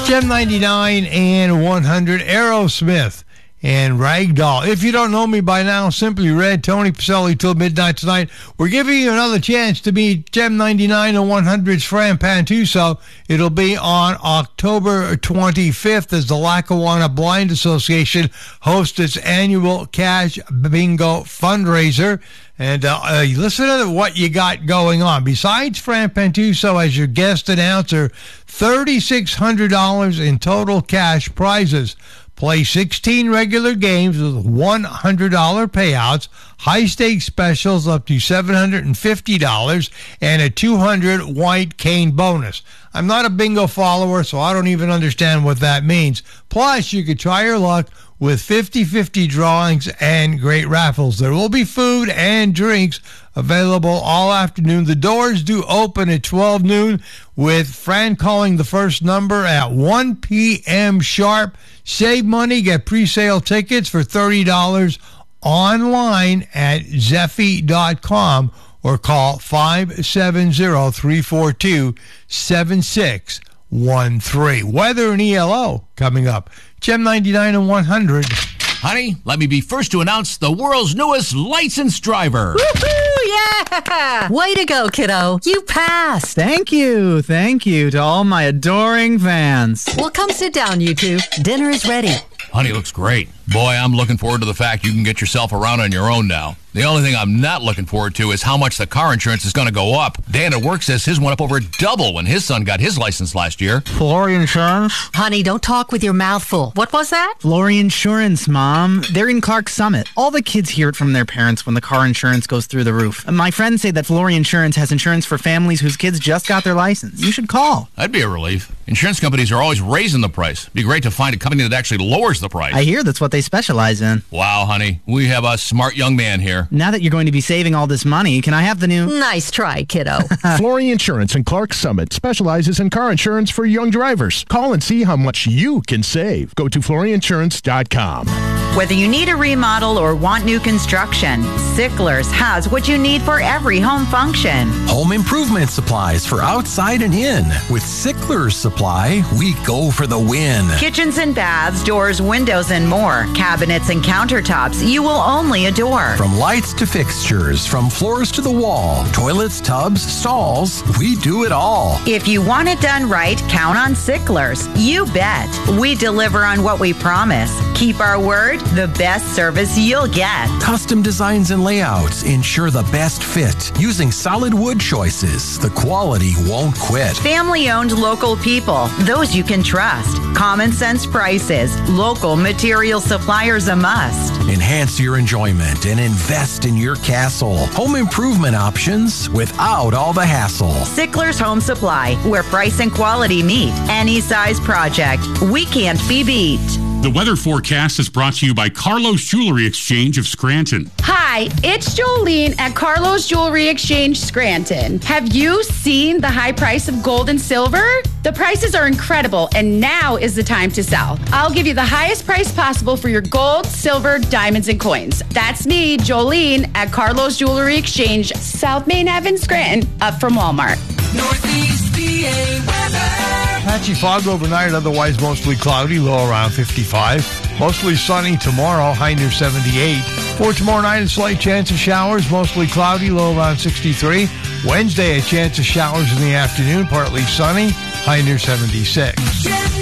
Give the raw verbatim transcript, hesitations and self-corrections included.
Gem ninety-nine and one hundred, Aerosmith and Ragdoll. If you don't know me by now, Simply Red, Tony Pacelli till midnight tonight. We're giving you another chance to meet Gem ninety-nine and one hundred's Fran Pantuso. It'll be on October twenty-fifth as the Lackawanna Blind Association hosts its annual Cash Bingo fundraiser. And uh, uh, listen to what you got going on. Besides Fran Pantuso as your guest announcer, three thousand six hundred dollars in total cash prizes. Play sixteen regular games with one hundred dollars payouts, high-stakes specials up to seven hundred fifty dollars, and a two hundred dollars white cane bonus. I'm not a bingo follower, so I don't even understand what that means. Plus, you could try your luck with fifty-fifty drawings and great raffles. There will be food and drinks available all afternoon. The doors do open at twelve noon, with Fran calling the first number at one p.m. sharp. Save money, get pre-sale tickets for thirty dollars online at zeffy dot com or call five seven zero, three four two, seven six one three. Weather and E L O coming up. Gem ninety-nine and one hundred. Honey, let me be first to announce the world's newest licensed driver. Woohoo! Yeah! Way to go, kiddo. You passed. Thank you. Thank you to all my adoring fans. Well, come sit down, you two. Dinner is ready. Honey looks great. Boy, I'm looking forward to the fact you can get yourself around on your own now. The only thing I'm not looking forward to is how much the car insurance is going to go up. Dan at work says his went up over double when his son got his license last year. Flory Insurance? Honey, don't talk with your mouth full. What was that? Flory Insurance, Mom. They're in Clark Summit. All the kids hear it from their parents when the car insurance goes through the roof. And my friends say that Flory Insurance has insurance for families whose kids just got their license. You should call. That'd be a relief. Insurance companies are always raising the price. It'd be great to find a company that actually lowers the price. I hear that's what they specialize in. Wow, honey. We have a smart young man here. Now that you're going to be saving all this money, can I have the new... Nice try, kiddo. Flory Insurance in Clark Summit specializes in car insurance for young drivers. Call and see how much you can save. Go to flory insurance dot com. Whether you need a remodel or want new construction, Sickler's has what you need for every home function. Home improvement supplies for outside and in. With Sickler's Supply, we go for the win. Kitchens and baths, doors, windows, and more. Cabinets and countertops you will only adore. From lights to fixtures, from floors to the wall, toilets, tubs, stalls, we do it all. If you want it done right, count on Sickler's. You bet. We deliver on what we promise. Keep our word, the best service you'll get. Custom designs and layouts ensure the best fit. Using solid wood choices, the quality won't quit. Family-owned local people, those you can trust. Common sense prices, local material suppliers a must. Enhance your enjoyment and invest in your castle. Home improvement options without all the hassle. Sickler's Home Supply, where price and quality meet. Any size project, we can't be beat. The weather forecast is brought to you by Carlos Jewelry Exchange of Scranton. Hi, it's Jolene at Carlos Jewelry Exchange Scranton. Have you seen the high price of gold and silver? The prices are incredible, and now is the time to sell. I'll give you the highest price possible for your gold, silver, diamonds, and coins. That's me, Jolene, at Carlos Jewelry Exchange, South Main Avenue, Scranton, up from Walmart. Northeast P A weather. Patchy fog overnight, otherwise mostly cloudy, low around fifty-five. Mostly sunny tomorrow, high near seventy-eight. For tomorrow night, a slight chance of showers, mostly cloudy, low around sixty-three. Wednesday, a chance of showers in the afternoon, partly sunny, high near seventy-six.